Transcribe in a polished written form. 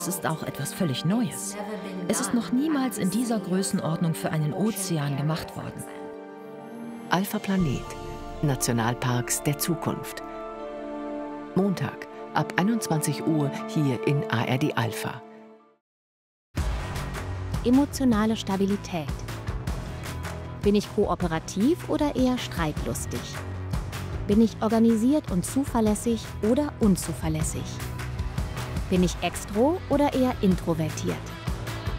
Es ist auch etwas völlig Neues. Es ist noch niemals in dieser Größenordnung für einen Ozean gemacht worden. Alpha Planet, Nationalparks der Zukunft. Montag ab 21 Uhr hier in ARD Alpha. Emotionale Stabilität. Bin ich kooperativ oder eher streitlustig? Bin ich organisiert und zuverlässig oder unzuverlässig? Bin ich extro oder eher introvertiert?